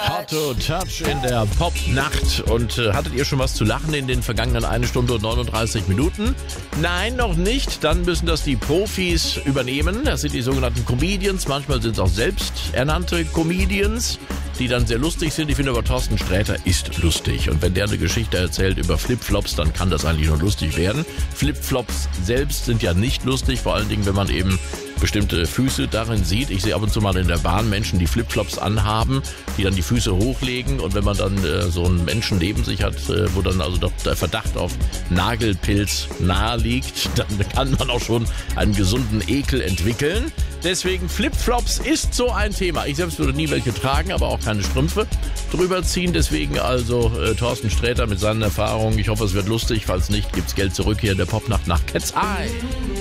Hot to Touch in der Popnacht. Und hattet ihr schon was zu lachen in den vergangenen 1 Stunde und 39 Minuten? Nein, noch nicht. Dann müssen das die Profis übernehmen. Das sind die sogenannten Comedians. Manchmal sind es auch selbsternannte Comedians, die dann sehr lustig sind. Ich finde aber, Thorsten Sträter ist lustig. Und wenn der eine Geschichte erzählt über Flipflops, dann kann das eigentlich nur lustig werden. Flipflops selbst sind ja nicht lustig, vor allen Dingen, wenn man eben bestimmte Füße darin sieht. Ich sehe ab und zu mal in der Bahn Menschen, die Flipflops anhaben, die dann die Füße hochlegen, und wenn man dann so einen Menschen neben sich hat, wo dann also doch der Verdacht auf Nagelpilz nahe liegt, dann kann man auch schon einen gesunden Ekel entwickeln. Deswegen Flipflops ist so ein Thema. Ich selbst würde nie welche tragen, aber auch keine Strümpfe drüber ziehen. Deswegen also Thorsten Sträter mit seinen Erfahrungen. Ich hoffe, es wird lustig. Falls nicht, gibt's Geld zurück hier in der Popnacht nach Cat's Eye.